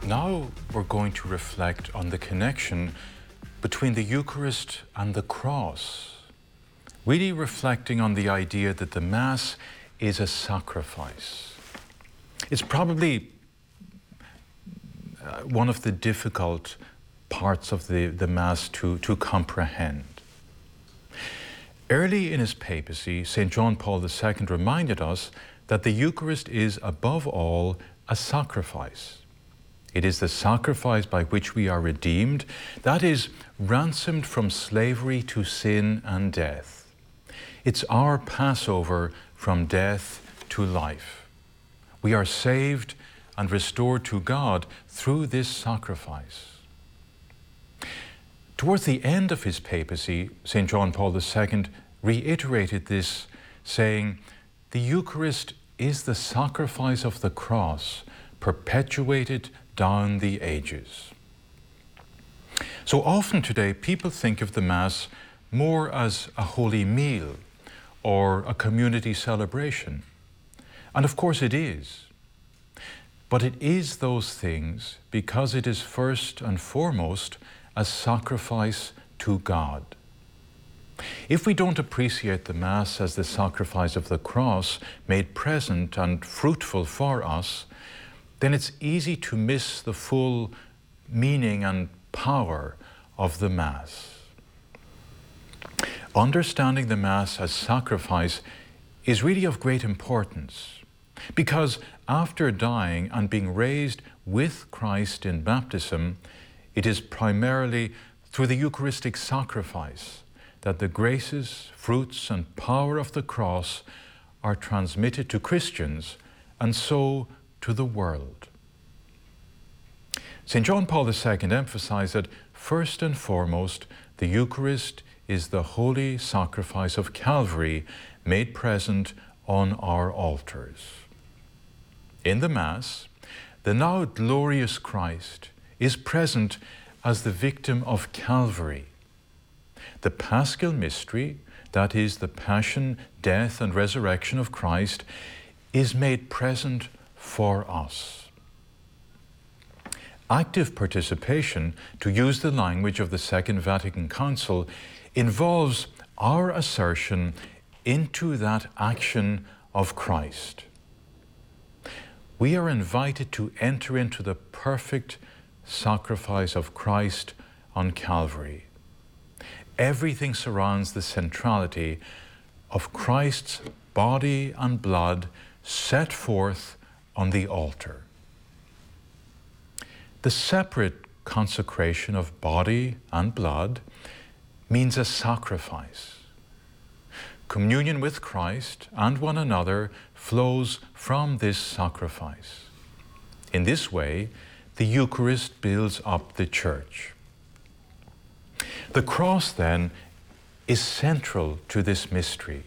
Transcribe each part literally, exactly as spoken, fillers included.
Now we're going to reflect on the connection between the Eucharist and the cross, really reflecting on the idea that the Mass is a sacrifice. It's probably uh, one of the difficult parts of the, the Mass to, to comprehend. Early in his papacy, Saint John Paul the Second reminded us that the Eucharist is, above all, a sacrifice. It is the sacrifice by which we are redeemed, that is, ransomed from slavery to sin and death. It's our Passover from death to life. We are saved and restored to God through this sacrifice. Towards the end of his papacy, Saint John Paul the Second reiterated this, saying, "The Eucharist is the sacrifice of the cross, perpetuated down the ages." So often today, people think of the Mass more as a holy meal or a community celebration. And of course it is. But it is those things because it is first and foremost a sacrifice to God. If we don't appreciate the Mass as the sacrifice of the cross made present and fruitful for us, then it's easy to miss the full meaning and power of the Mass. Understanding the Mass as sacrifice is really of great importance, because after dying and being raised with Christ in baptism, it is primarily through the Eucharistic sacrifice that the graces, fruits, and power of the cross are transmitted to Christians, and so to the world. Saint John Paul the Second emphasized that first and foremost, the Eucharist is the holy sacrifice of Calvary made present on our altars. In the Mass, the now glorious Christ is present as the victim of Calvary. The Paschal mystery, that is the passion, death, and resurrection of Christ, is made present for us. Active participation, to use the language of the Second Vatican Council, involves our assertion into that action of Christ. We are invited to enter into the perfect sacrifice of Christ on Calvary. Everything surrounds the centrality of Christ's body and blood set forth on the altar. The separate consecration of body and blood means a sacrifice. Communion with Christ and one another flows from this sacrifice. In this way, the Eucharist builds up the Church. The cross, then, is central to this mystery.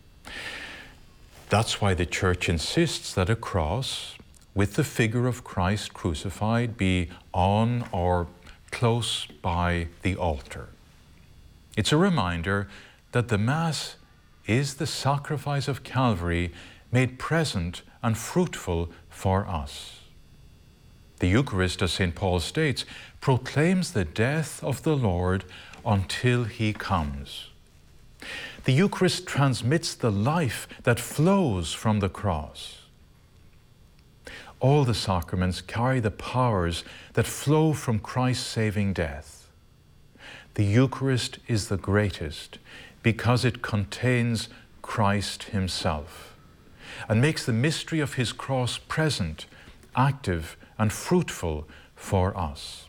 That's why the Church insists that a cross with the figure of Christ crucified be on or close by the altar. It's a reminder that the Mass is the sacrifice of Calvary made present and fruitful for us. The Eucharist, as Saint Paul states, proclaims the death of the Lord until he comes. The Eucharist transmits the life that flows from the cross. All the sacraments carry the powers that flow from Christ's saving death. The Eucharist is the greatest because it contains Christ himself and makes the mystery of his cross present, active, and fruitful for us.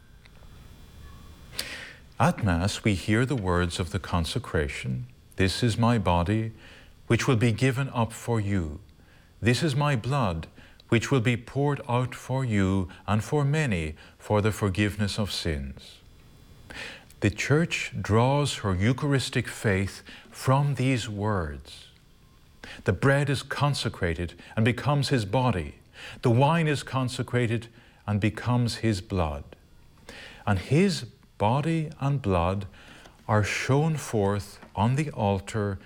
At Mass, we hear the words of the consecration, "This is my body, which will be given up for you. This is my blood, which will be poured out for you and for many for the forgiveness of sins." The Church draws her Eucharistic faith from these words. The bread is consecrated and becomes his body. The wine is consecrated and becomes his blood. And his body and blood are shown forth on the altar,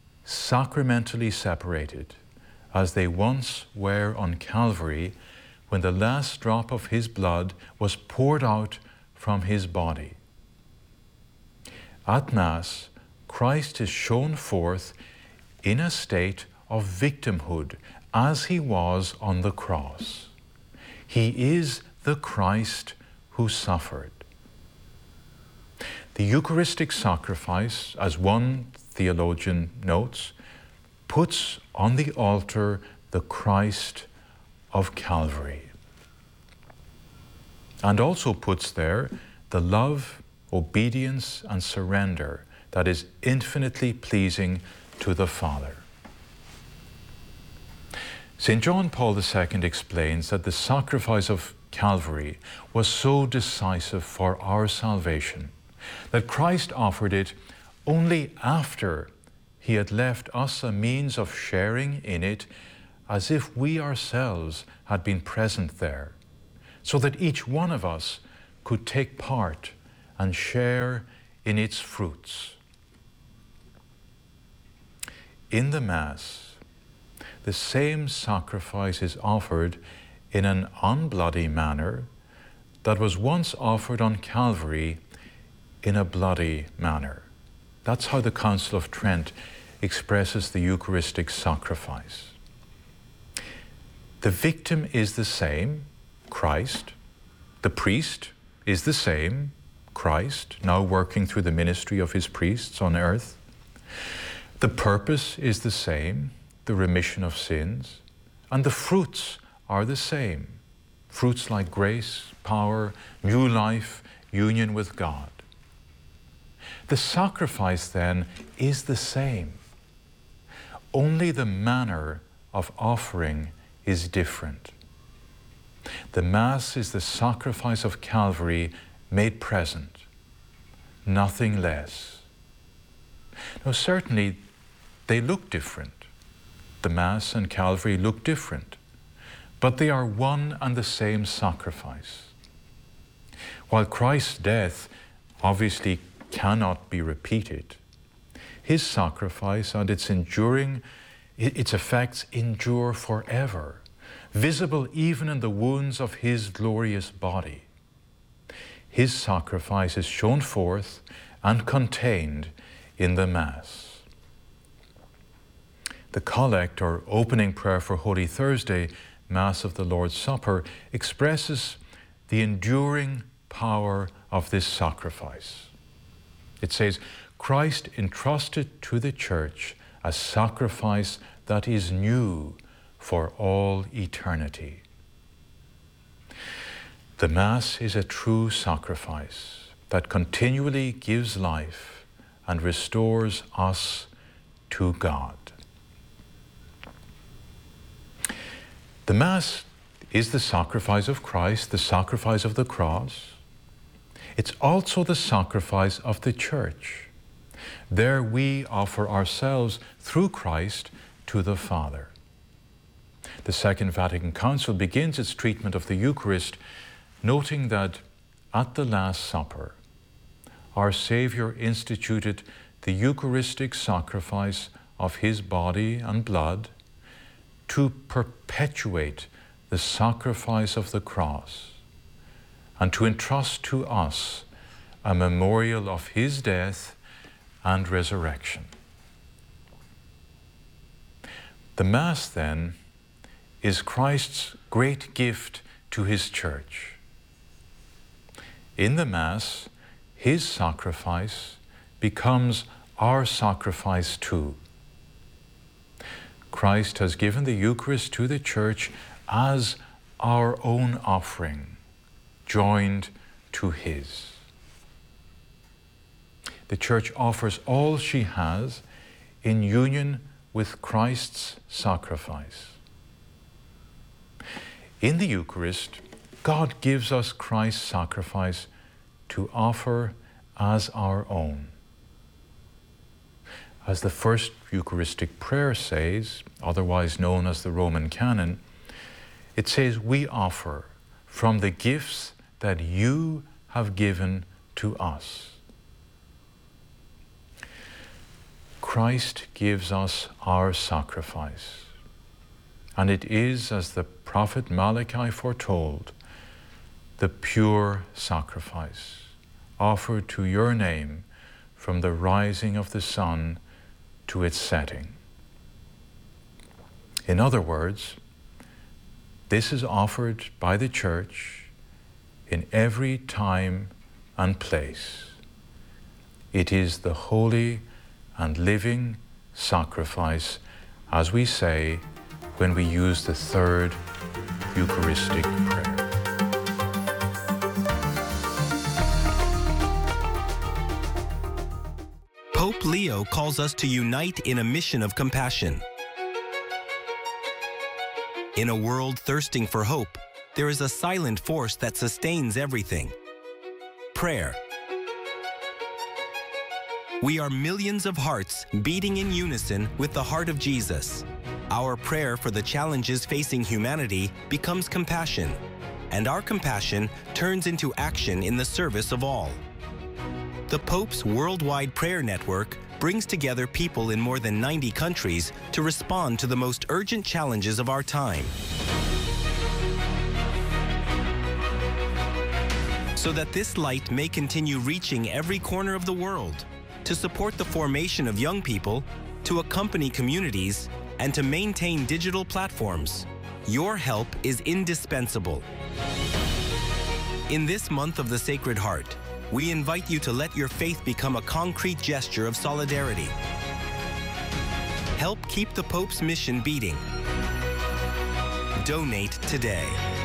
sacramentally separated, as they once were on Calvary, when the last drop of his blood was poured out from his body. At Mass, Christ is shown forth in a state of victimhood as he was on the cross. He is the Christ who suffered. The Eucharistic sacrifice, as one theologian notes, puts on the altar the Christ of Calvary, and also puts there the love, obedience, and surrender that is infinitely pleasing to the Father. Saint John Paul the Second explains that the sacrifice of Calvary was so decisive for our salvation that Christ offered it only after he had left us a means of sharing in it, as if we ourselves had been present there, so that each one of us could take part and share in its fruits. In the Mass, the same sacrifice is offered in an unbloody manner that was once offered on Calvary in a bloody manner. That's how the Council of Trent expresses the Eucharistic sacrifice. The victim is the same, Christ. The priest is the same, Christ, now working through the ministry of his priests on earth. The purpose is the same, the remission of sins, and the fruits are the same. Fruits like grace, power, new life, union with God. The sacrifice then is the same. Only the manner of offering is different. The Mass is the sacrifice of Calvary made present, nothing less. Now, certainly they look different. The Mass and Calvary look different, but they are one and the same sacrifice. While Christ's death obviously cannot be repeated, his sacrifice and its enduring, its effects endure forever, visible even in the wounds of his glorious body. His sacrifice is shown forth and contained in the Mass. The collect or opening prayer for Holy Thursday, Mass of the Lord's Supper, expresses the enduring power of this sacrifice. It says, Christ entrusted to the Church a sacrifice that is new for all eternity. The Mass is a true sacrifice that continually gives life and restores us to God. The Mass is the sacrifice of Christ, the sacrifice of the cross. It's also the sacrifice of the Church. There we offer ourselves through Christ to the Father. The Second Vatican Council begins its treatment of the Eucharist, noting that at the Last Supper, our Saviour instituted the Eucharistic sacrifice of his body and blood to perpetuate the sacrifice of the cross and to entrust to us a memorial of his death and resurrection. The Mass, then, is Christ's great gift to his Church. In the Mass, his sacrifice becomes our sacrifice too. Christ has given the Eucharist to the Church as our own offering, joined to his. The Church offers all she has in union with Christ's sacrifice. In the Eucharist, God gives us Christ's sacrifice to offer as our own. As the first Eucharistic prayer says, otherwise known as the Roman Canon, it says, we offer from the gifts that you have given to us. Christ gives us our sacrifice. And it is, as the prophet Malachi foretold, the pure sacrifice offered to your name from the rising of the sun to its setting. In other words, this is offered by the Church in every time and place. It is the holy and living sacrifice, as we say when we use the third Eucharistic prayer. Pope Leo calls us to unite in a mission of compassion. In a world thirsting for hope, there is a silent force that sustains everything: prayer. We are millions of hearts beating in unison with the heart of Jesus. Our prayer for the challenges facing humanity becomes compassion, and our compassion turns into action in the service of all. The Pope's worldwide prayer network brings together people in more than ninety countries to respond to the most urgent challenges of our time, so that this light may continue reaching every corner of the world, to support the formation of young people, to accompany communities, and to maintain digital platforms. Your help is indispensable. In this month of the Sacred Heart, we invite you to let your faith become a concrete gesture of solidarity. Help keep the Pope's mission beating. Donate today.